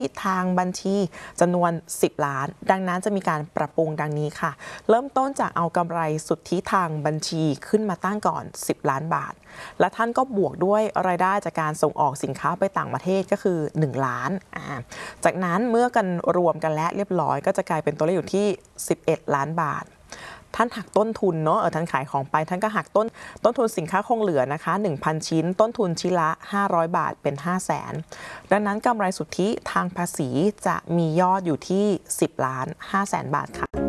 ทางบัญชีจำนวน10 ล้านดังนั้นจะมีการปรับปรุงดังนี้ค่ะเริ่มต้นจากเอากำไรสุทธิทางบัญชีขึ้นมาตั้งก่อน10 ล้านบาทและท่านก็บวกด้วยรายได้จากการส่งออกสินค้าไปต่างประเทศก็คือ1 ล้านจากนั้นเมื่อกันรวมกันและเรียบร้อยก็จะกลายเป็นตัวเลขอยู่ที่11 ล้านบาทท่านหักต้นทุนเนาะท่านขายของไปท่านก็หักต้นทุนสินค้าคงเหลือนะคะ 1,000 ชิ้นต้นทุนชิ้นละ500 บาทเป็น 500,000 ดังนั้นกำไรสุทธิทางภาษีจะมียอดอยู่ที่10.5 ล้านบาทค่ะ